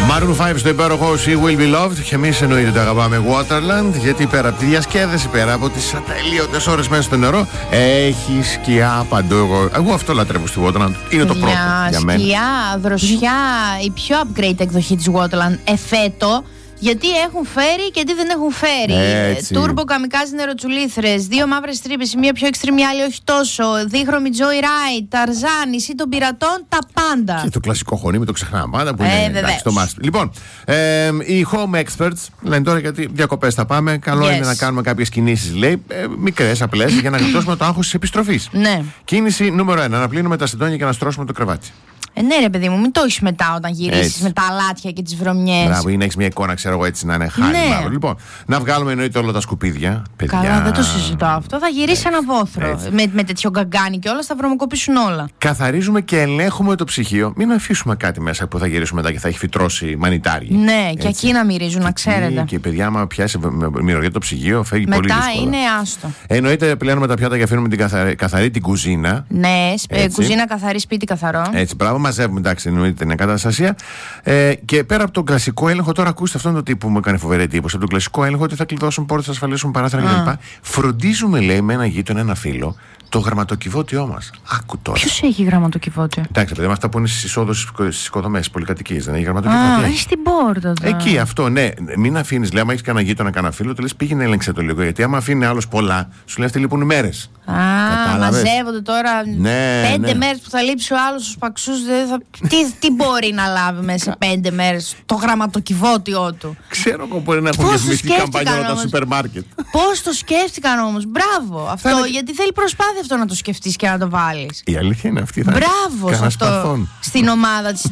Maroon 5 στο υπέροχο She Will Be Loved. Και εμείς εννοείται το αγαπάμε Waterland. Γιατί πέρα από τη διασκέδαση, πέρα από τις ατελείωτες ώρες μέσα στο νερό, έχει σκιά παντού. Εγώ αυτό λατρεύω στη Waterland. Είναι το πρώτο για μένα. Σκιά, δροσιά, η πιο upgrade εκδοχή της Waterland εφέτο. Γιατί έχουν φέρει και τι δεν έχουν φέρει. Τούρμπο καμικάζι νεροτσουλήθρες, 2 μαύρες τρύπες, μία πιο εξτρεμή, άλλη όχι τόσο. Δίχρωμη Joy Ride, Ταρζάν, νησί των πειρατών, τα πάντα. Και το κλασικό χωνί, μην το ξεχνάμε πάντα που είναι εντάξει, το must. Λοιπόν, οι home experts λένε τώρα γιατί διακοπές θα πάμε. Καλό είναι να κάνουμε κάποιες κινήσεις, λέει, μικρές, απλές, για να γλιτώσουμε το άγχος της επιστροφής. Ναι. Κίνηση νούμερο 1. Να πλύνουμε τα σεντόνια και να στρώσουμε το κρεβάτι. Ναι, ρε παιδί μου, μην το έχεις μετά όταν γυρίσεις με τα αλάτια και τις βρωμιές. Μπράβο, ή να έχεις μια εικόνα, ξέρω εγώ, έτσι να είναι χάρη. Ναι. Λοιπόν, να βγάλουμε εννοείται όλα τα σκουπίδια. Παιδιά. Καλά, δεν το συζητώ αυτό. Θα γυρίσει ένα βόθρο. Με τέτοιο γκαγκάνι και όλα θα βρωμοκοπήσουν όλα. Καθαρίζουμε και ελέγχουμε το ψυγείο. Μην αφήσουμε κάτι μέσα που θα γυρίσουμε μετά και θα έχει φυτρώσει μανιτάρι. Ναι, έτσι. Και εκεί να μυρίζουν, να ξέρετε. Και παιδιά, άμα πιάσει μυρωδιά το ψυγείο, φεύγει μετά πολύ δύσκολα. Μετά είναι άστο. Εννοείται πλένουμε τα πιάτα και αφήνουμε την καθαρή την κουζίνα. Ναι, κουζίνα καθαρή, σπίτι καθαρό. Έτσι, μπράβο, μαζεύουμε εντάξει. Την εγκαταστασία. Και πέρα από τον κλασικό έλεγχο, τώρα ακούστε αυτόν τον τύπο που μου έκανε φοβερή εντύπωση. Από τον κλασικό έλεγχο ότι θα κλειδώσουν πόρτες, θα ασφαλίσουν παράθυρα κτλ. Φροντίζουμε, λέει, με ένα γείτονα, ένα φίλο, το γραμματοκιβώτιό μας. Άκου τώρα. Ποιος έχει γραμματοκιβώτιο? Εντάξει, παιδιά, με αυτά που είναι στις εισόδους στις οικοδομές, πολυκατοικίες, δεν έχει γραμματοκιβώτιο. Έχει την πόρτα. Εκεί αυτό, ναι. Μην αφήνεις, λέει, άμα έχεις κανένα γείτονα, κανένα φίλο, του λες πήγαινε έλεγξε το λίγο. Γιατί άμα αφήνει άλλος πολλά, σου λέει αυτοί λείπουν μέρες. Μαζεύονται τώρα 5 μέρες που θα λείψει ο άλλος στους παξούς. Τι μπορεί να λάβει μέσα σε 5 μέρες το γραμματοκιβώτιό του? Ξέρω εγώ μπορεί να έχουν διαφημιστεί καμπάνια όλα τα σούπερ μάρκετ. Πώς το σκέφτηκαν όμως? Μπράβο. Αυτό γιατί θέλει προσπάθεια αυτό να το σκεφτείς και να το βάλεις. Η αλήθεια είναι αυτή. Μπράβο σε αυτό στην ομάδα της